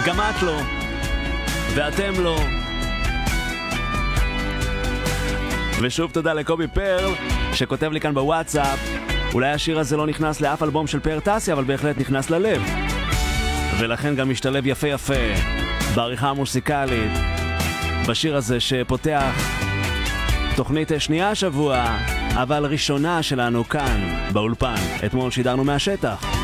גם את לא, ואתם לא. ושוב תודה לקובי פרל שכותב לי כאן בוואטסאפ, אולי השיר הזה לא נכנס לאף אלבום של פאר טסי, אבל בהחלט נכנס ללב, ולכן גם משתלב יפה יפה בעריכה המוסיקלית בשיר הזה שפותח תוכנית שנייה השבוע, אבל ראשונה שלנו כאן באולפן. אתמול שידרנו מהשטח.